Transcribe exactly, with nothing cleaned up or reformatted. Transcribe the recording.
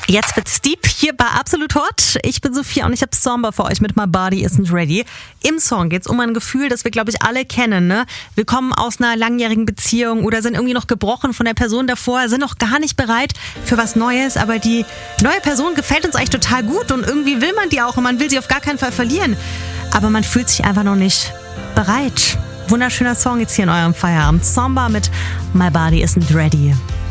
Jetzt wird's deep hier bei Absolut Hot. Ich bin Sophia und ich habe Samba für euch mit My Body Isn't Ready. Im Song geht's um ein Gefühl, das wir, glaube ich, alle kennen. Ne? Wir kommen aus einer langjährigen Beziehung oder sind irgendwie noch gebrochen von der Person davor, sind noch gar nicht bereit für was Neues, aber die neue Person gefällt uns eigentlich total gut und irgendwie will man die auch und man will sie auf gar keinen Fall verlieren. Aber man fühlt sich einfach noch nicht bereit. Wunderschöner Song jetzt hier in eurem Feierabend. Samba mit My Body Isn't Ready.